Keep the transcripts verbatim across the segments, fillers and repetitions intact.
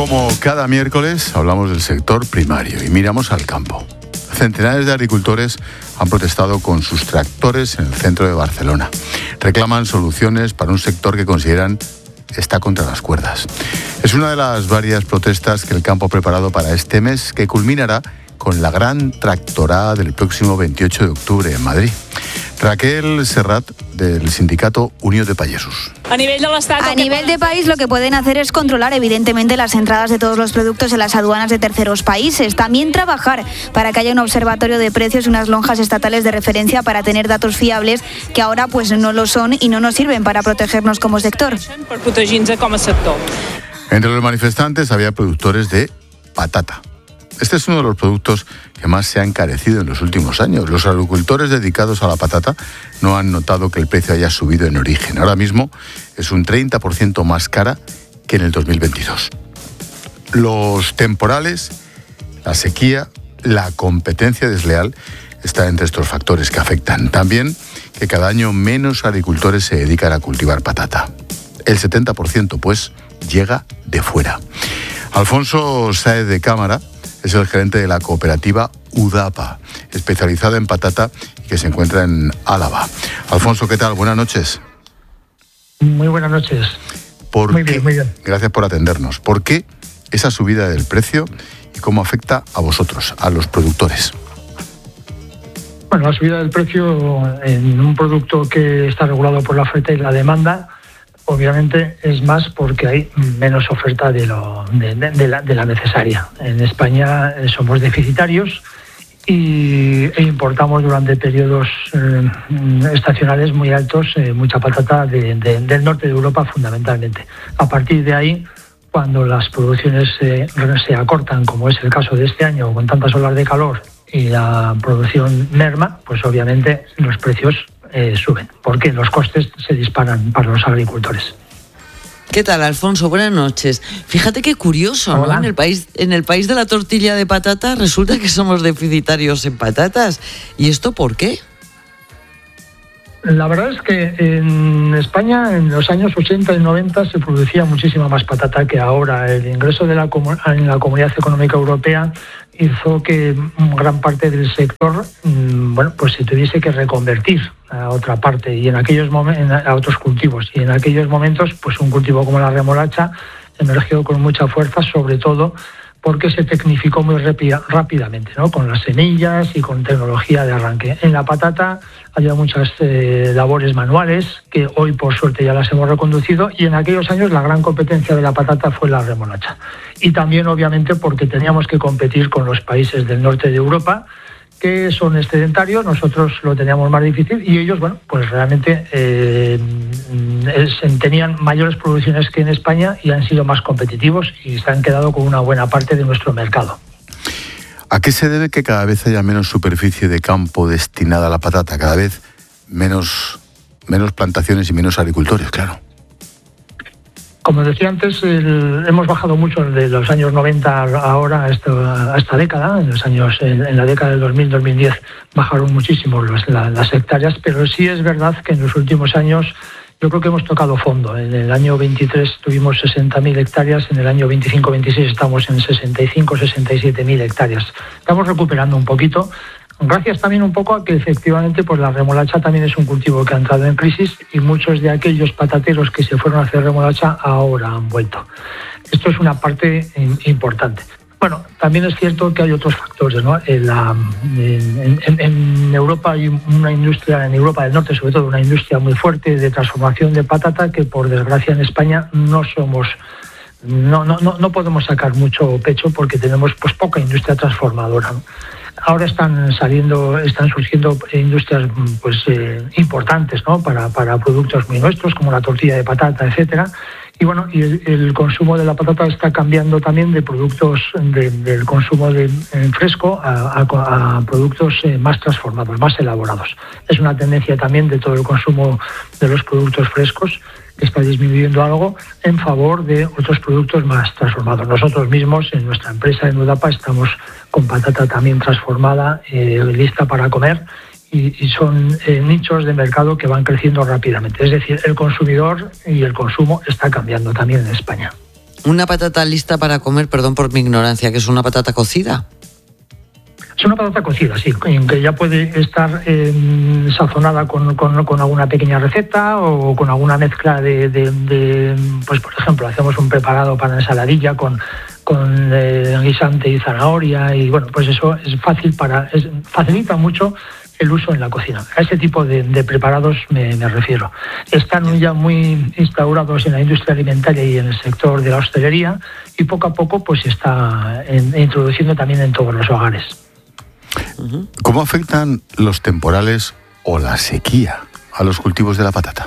Como cada miércoles hablamos del sector primario y miramos al campo. Centenares de agricultores han protestado con sus tractores en el centro de Barcelona. Reclaman soluciones para un sector que consideran está contra las cuerdas. Es una de las varias protestas que el campo ha preparado para este mes, que culminará con la gran tractorada del próximo veintiocho de octubre en Madrid. Raquel Serrat, del sindicato Unió de Pagesos. A nivel de A nivel de país, lo que pueden hacer es controlar evidentemente las entradas de todos los productos en las aduanas de terceros países. También trabajar para que haya un observatorio de precios y unas lonjas estatales de referencia para tener datos fiables que ahora pues no lo son y no nos sirven para protegernos como sector. Entre los manifestantes había productores de patata. Este es uno de los productos que más se ha encarecido en los últimos años. Los agricultores dedicados a la patata no han notado que el precio haya subido en origen. Ahora mismo es un treinta por ciento más cara que en el dos mil veintidós. Los temporales, la sequía, la competencia desleal están entre estos factores que afectan. También que cada año menos agricultores se dedican a cultivar patata. El setenta por ciento, pues, llega de fuera. Alfonso Sáez de Cámara es el gerente de la cooperativa Udapa, especializada en patata y que se encuentra en Álava. Alfonso, ¿qué tal? Buenas noches. Muy buenas noches. ¿Por muy qué? bien, muy bien. Gracias por atendernos. ¿Por qué esa subida del precio y cómo afecta a vosotros, a los productores? Bueno, la subida del precio en un producto que está regulado por la oferta y la demanda, obviamente es más porque hay menos oferta de, lo, de, de, de, la, de la necesaria. En España somos deficitarios y, e importamos durante periodos eh, estacionales muy altos eh, mucha patata de, de, del norte de Europa fundamentalmente. A partir de ahí, cuando las producciones eh, se acortan, como es el caso de este año, con tantas olas de calor y la producción merma, pues obviamente los precios Eh, suben, porque los costes se disparan para los agricultores. ¿Qué tal, Alfonso? Buenas noches. Fíjate qué curioso, ¿no? En el país, en el país de la tortilla de patata resulta que somos deficitarios en patatas. ¿Y esto por qué? La verdad es que en España en los años ochenta y noventa se producía muchísima más patata que ahora. El ingreso de la en la Comunidad Económica Europea hizo que gran parte del sector, bueno, pues se tuviese que reconvertir a otra parte y en aquellos momentos a otros cultivos. Y en aquellos momentos, pues un cultivo como la remolacha emergió con mucha fuerza, sobre todo porque se tecnificó muy rápida, rápidamente, ¿no? Con las semillas y con tecnología de arranque. En la patata había muchas eh, labores manuales que hoy por suerte ya las hemos reconducido, y en aquellos años la gran competencia de la patata fue la remolacha. Y también obviamente porque teníamos que competir con los países del norte de Europa, que son excedentarios, nosotros lo teníamos más difícil y ellos, bueno, pues realmente eh, tenían mayores producciones que en España y han sido más competitivos y se han quedado con una buena parte de nuestro mercado. ¿A qué se debe que cada vez haya menos superficie de campo destinada a la patata? Cada vez menos, menos plantaciones y menos agricultores, claro. Como decía antes, el, hemos bajado mucho de los años noventa ahora a esta, a esta década. En los años, en, en la década del dos mil, dos mil diez bajaron muchísimo los, la, las hectáreas, pero sí es verdad que en los últimos años yo creo que hemos tocado fondo. En el año veintitrés tuvimos sesenta mil hectáreas, en el año veinticinco veintiséis estamos en sesenta y cinco sesenta y siete mil hectáreas. Estamos recuperando un poquito. Gracias también un poco a que efectivamente pues la remolacha también es un cultivo que ha entrado en crisis y muchos de aquellos patateros que se fueron a hacer remolacha ahora han vuelto. Esto es una parte importante. Bueno, también es cierto que hay otros factores, ¿no? En, la, en, en, en Europa hay una industria, en Europa del Norte sobre todo, una industria muy fuerte de transformación de patata que por desgracia en España no somos... No, no, no, no podemos sacar mucho pecho porque tenemos pues poca industria transformadora, ¿no? Ahora están saliendo, están surgiendo industrias pues eh, importantes, ¿no? Para, para productos muy nuestros, como la tortilla de patata, etcétera. Y bueno, y el, el consumo de la patata está cambiando también de productos de, del consumo de eh, fresco a, a, a productos eh, más transformados, más elaborados. Es una tendencia también de todo el consumo de los productos frescos que está disminuyendo algo en favor de otros productos más transformados. Nosotros mismos en nuestra empresa en Udapa estamos con patata también transformada, eh, lista para comer, y, y son eh, nichos de mercado que van creciendo rápidamente. Es decir, el consumidor y el consumo está cambiando también en España. Una patata lista para comer, perdón por mi ignorancia, ¿que es una patata cocida? Es una patata cocida, sí, que ya puede estar eh, sazonada con, con, con alguna pequeña receta o con alguna mezcla de, de, de, pues por ejemplo, hacemos un preparado para ensaladilla con, con eh, guisante y zanahoria y bueno, pues eso es fácil para, es, facilita mucho el uso en la cocina. A ese tipo de, de preparados me, me refiero. Están ya muy instaurados en la industria alimentaria y en el sector de la hostelería y poco a poco pues se está en, introduciendo también en todos los hogares. ¿Cómo afectan los temporales o la sequía a los cultivos de la patata?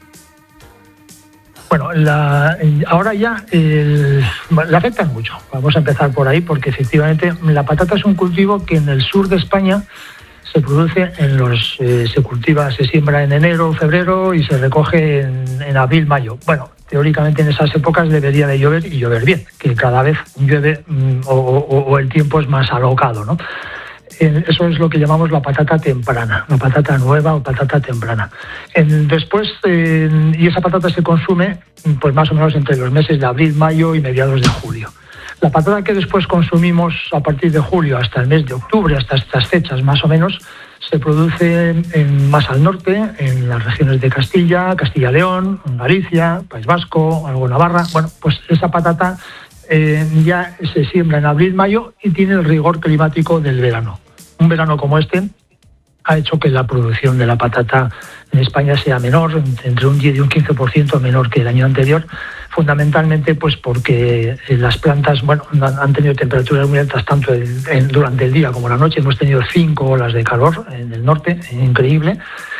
Bueno, la, ahora ya el, la afectan mucho. Vamos a empezar por ahí porque efectivamente la patata es un cultivo que en el sur de España se produce en los, eh, se cultiva, se siembra en enero, febrero y se recoge en, en abril, mayo. Bueno, teóricamente en esas épocas debería de llover y llover bien, que cada vez llueve mm, o, o, o el tiempo es más alocado, ¿no? Eso es lo que llamamos la patata temprana, la patata nueva o patata temprana. En, después, eh, y esa patata se consume pues más o menos entre los meses de abril, mayo y mediados de julio. La patata que después consumimos a partir de julio hasta el mes de octubre, hasta estas fechas más o menos, se produce en, más al norte, en las regiones de Castilla, Castilla-León, Galicia, País Vasco, algo Navarra. Bueno, pues esa patata eh, ya se siembra en abril, mayo y tiene el rigor climático del verano. Un verano como este ha hecho que la producción de la patata en España sea menor, entre un diez y un quince por ciento menor que el año anterior, fundamentalmente pues porque las plantas bueno han tenido temperaturas muy altas tanto en, en, durante el día como la noche. Hemos tenido cinco olas de calor en el norte, increíble,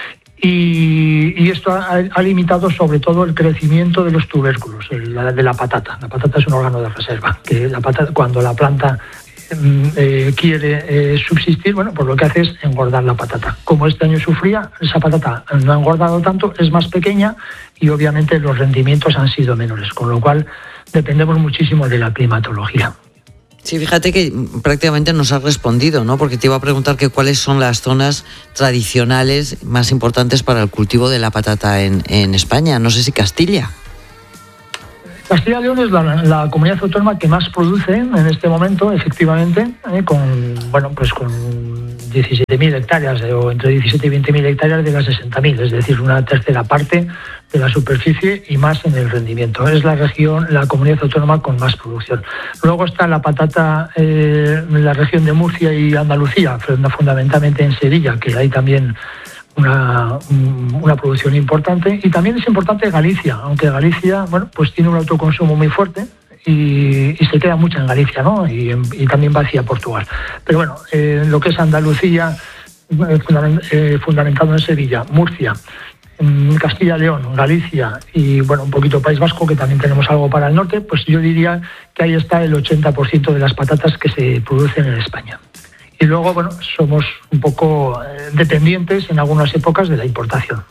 y, y esto ha, ha limitado sobre todo el crecimiento de los tubérculos, el, la, de la patata. La patata es un órgano de reserva, que la patata, cuando la planta Eh, quiere eh, subsistir, bueno, pues lo que hace es engordar la patata. Como este año sufría, esa patata no ha engordado tanto, es más pequeña y obviamente los rendimientos han sido menores, con lo cual dependemos muchísimo de la climatología. Sí, fíjate que prácticamente nos has respondido, ¿no? Porque te iba a preguntar que cuáles son las zonas tradicionales más importantes para el cultivo de la patata en, en España. No sé si Castilla. Castilla y León es la, la comunidad autónoma que más produce en este momento, efectivamente, eh, con bueno pues con diecisiete mil hectáreas, eh, o entre diecisiete y veinte mil hectáreas de las sesenta mil, es decir, una tercera parte de la superficie y más en el rendimiento. Es la región, la comunidad autónoma con más producción. Luego está la patata eh, en la región de Murcia y Andalucía, fundamentalmente en Sevilla, que hay también Una, una producción importante, y también es importante Galicia, aunque Galicia bueno pues tiene un autoconsumo muy fuerte y, y se queda mucho en Galicia, ¿no? y, y también va hacia Portugal. Pero bueno, eh, lo que es Andalucía, eh, fundament, eh, fundamentado en Sevilla, Murcia, en Castilla-León, Galicia y bueno un poquito País Vasco, que también tenemos algo para el norte, pues yo diría que ahí está el ochenta por ciento de las patatas que se producen en España. Y luego, bueno, somos un poco eh, dependientes en algunas épocas de la importación.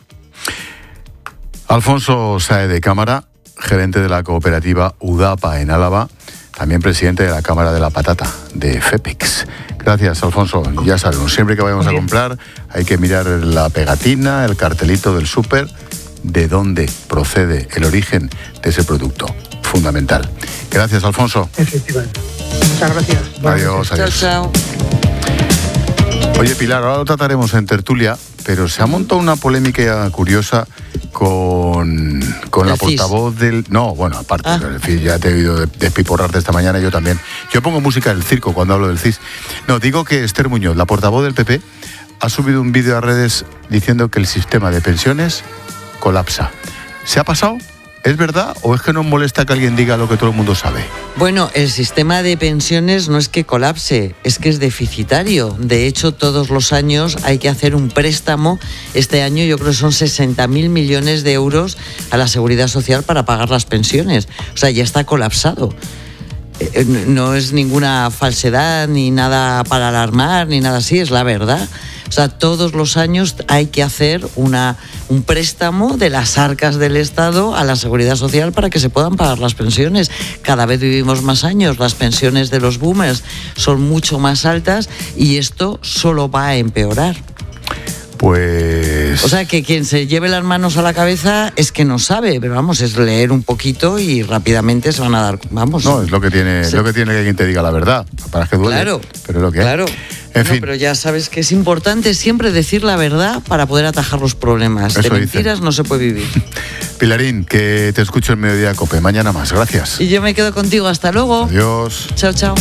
Alfonso Sáez de Cámara, gerente de la cooperativa UDAPA en Álava, también presidente de la Cámara de la Patata, de FEPEX. Gracias, Alfonso. Ya sabemos, siempre que vayamos a comprar hay que mirar la pegatina, el cartelito del súper, de dónde procede el origen de ese producto. Fundamental. Gracias, Alfonso. Efectivamente. Muchas gracias. Adiós, adiós. Chao, chao. Oye, Pilar, ahora lo trataremos en tertulia, pero se ha montado una polémica curiosa con, con la portavoz del... No, bueno, aparte, ah. el C I S, ya te he oído despiporrarte esta mañana, yo también. Yo pongo música del circo cuando hablo del C I S. No, digo que Esther Muñoz, la portavoz del P P, ha subido un vídeo a redes diciendo que el sistema de pensiones colapsa. ¿Se ha pasado? ¿Es verdad o es que nos molesta que alguien diga lo que todo el mundo sabe? Bueno, el sistema de pensiones no es que colapse, es que es deficitario. De hecho, todos los años hay que hacer un préstamo. Este año yo creo que son sesenta mil millones de euros a la Seguridad Social para pagar las pensiones. O sea, ya está colapsado. No es ninguna falsedad, ni nada para alarmar, ni nada así, es la verdad. O sea, todos los años hay que hacer una, un préstamo de las arcas del Estado a la Seguridad Social para que se puedan pagar las pensiones. Cada vez vivimos más años, las pensiones de los boomers son mucho más altas y esto solo va a empeorar. Pues O sea, que quien se lleve las manos a la cabeza es que no sabe, pero vamos, es leer un poquito y rápidamente se van a dar, vamos. No, es lo que tiene, sí. lo que tiene que quien te diga la verdad, para que duele, claro, pero es lo que claro. hay. En no, fin. Pero ya sabes que es importante siempre decir la verdad para poder atajar los problemas. Eso de mentiras dicen. No se puede vivir. Pilarín, que te escucho en Mediodía Cope. Mañana más, gracias. Y yo me quedo contigo, hasta luego. Adiós. Chao, chao.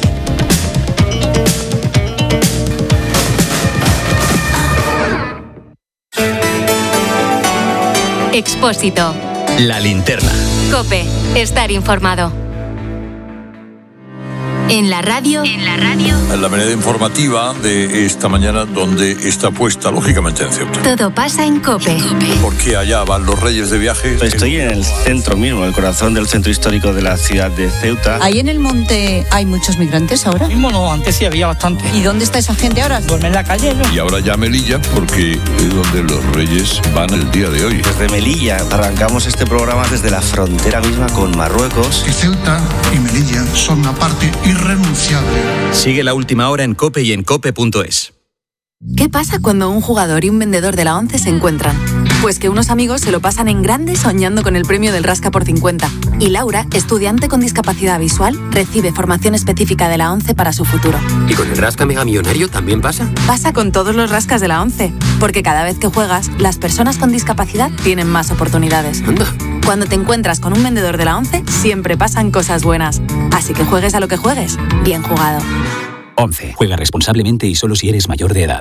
Expósito. La linterna. COPE. Estar informado. En la radio. En la radio. En la manera informativa de esta mañana, donde está puesta, lógicamente, en Ceuta. Todo pasa en COPE. Porque allá van los reyes de viaje. Estoy en el centro mismo, el corazón del centro histórico de la ciudad de Ceuta. ¿Ahí en el monte hay muchos migrantes ahora? Mismo no, antes sí había bastante. ¿Y dónde está esa gente ahora? Duerme en la calle, ¿no? Y ahora ya Melilla, porque es donde los reyes van el día de hoy. Desde Melilla arrancamos este programa desde la frontera misma con Marruecos. Que Ceuta y Melilla son una parte irrenunciable. Sigue la última hora en COPE y en cope punto es. ¿Qué pasa cuando un jugador y un vendedor de la ONCE se encuentran? Pues que unos amigos se lo pasan en grande soñando con el premio del Rasca por cincuenta. Y Laura, estudiante con discapacidad visual, recibe formación específica de la ONCE para su futuro. ¿Y con el Rasca Mega Millonario también pasa? Pasa con todos los rascas de la ONCE, porque cada vez que juegas, las personas con discapacidad tienen más oportunidades. Anda. Cuando te encuentras con un vendedor de la ONCE, siempre pasan cosas buenas. Así que juegues a lo que juegues, bien jugado. ONCE. Juega responsablemente y solo si eres mayor de edad.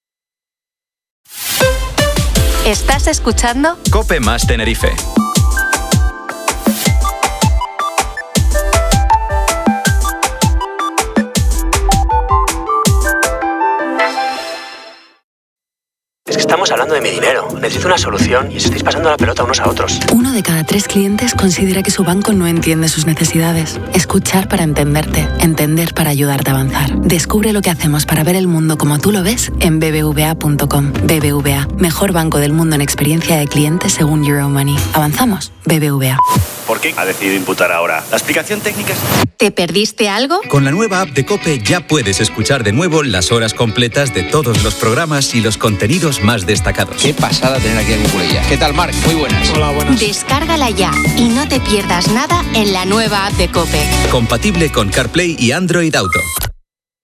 ¿Estás escuchando? COPE más Tenerife. Es que estamos hablando de mi dinero. Necesito una solución y os estáis pasando la pelota unos a otros. Uno de cada tres clientes considera que su banco no entiende sus necesidades. Escuchar para entenderte. Entender para ayudarte a avanzar. Descubre lo que hacemos para ver el mundo como tú lo ves en b b v a punto com. B B V A, mejor banco del mundo en experiencia de cliente según Euromoney. ¿Avanzamos? B B V A. ¿Por qué ha decidido imputar ahora? La explicación técnica es... ¿Te perdiste algo? Con la nueva app de COPE ya puedes escuchar de nuevo las horas completas de todos los programas y los contenidos más destacados. Qué pasada tener aquí a Cuculilla. ¿Qué tal, Marc? Muy buenas. Hola, buenas. Descárgala ya y no te pierdas nada en la nueva app de COPE. Compatible con CarPlay y Android Auto.